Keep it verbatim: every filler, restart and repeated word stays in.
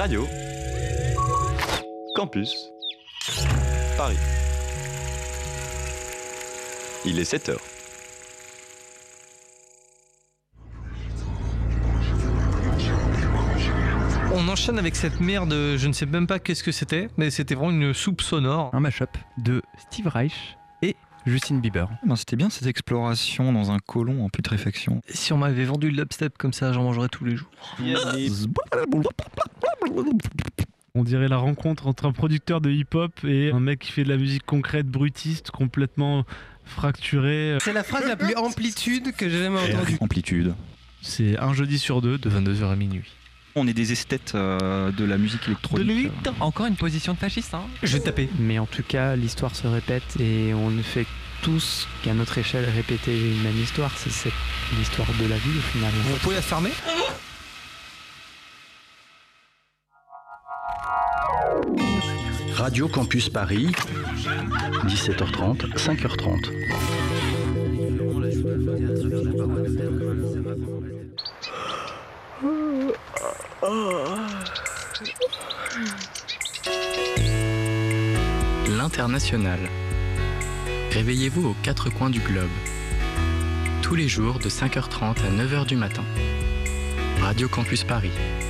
Radio Campus Paris. Il est sept heures. On enchaîne avec cette merde, je ne sais même pas qu'est-ce que c'était, mais c'était vraiment une soupe sonore. Un mash-up de Steve Reich et Justin Bieber. Ben, c'était bien cette exploration dans un côlon en putréfaction. Si on m'avait vendu le dubstep comme ça, j'en mangerais tous les jours. On dirait la rencontre entre un producteur de hip-hop et un mec qui fait de la musique concrète, brutiste, complètement fracturé. C'est la phrase la plus amplitude que j'ai jamais entendue. Amplitude. C'est un jeudi sur deux, de vingt-deux heures à minuit. On est des esthètes euh, de la musique électronique. Encore une position de fasciste, hein. Je vais taper. Mais en tout cas, l'histoire se répète et on ne fait tous qu'à notre échelle répéter une même histoire. C'est, c'est l'histoire de la vie au final. Vous pouvez la fermer ? Radio Campus Paris, dix-sept heures trente, cinq heures trente. L'International. Réveillez-vous aux quatre coins du globe. Tous les jours de cinq heures trente à neuf heures du matin. Radio Campus Paris.